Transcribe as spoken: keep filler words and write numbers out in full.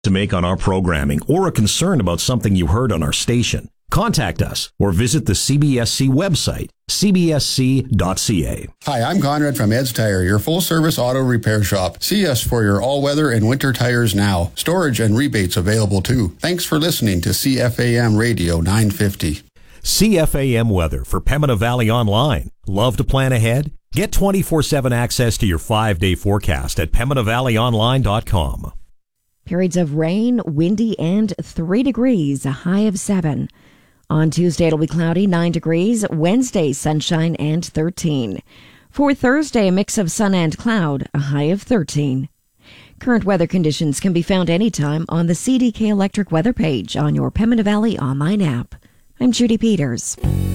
to make on our programming or a concern about something you heard on our station, contact us or visit the C B S C website, c b s c dot c a. Hi, I'm Conrad from Ed's Tire, your full-service auto repair shop. See us for your all-weather and winter tires now. Storage and rebates available too. Thanks for listening to C F A M Radio nine fifty. C F A M weather for Pembina Valley Online. Love to plan ahead? Get twenty-four seven access to your five-day forecast at pembina valley online dot com. Periods of rain, windy, and three degrees, a high of seven. On Tuesday, it'll be cloudy, nine degrees. Wednesday, sunshine and thirteen. For Thursday, a mix of sun and cloud, a high of thirteen. Current weather conditions can be found anytime on the C D K Electric weather page on your Pembina Valley online app. I'm Judy Peters.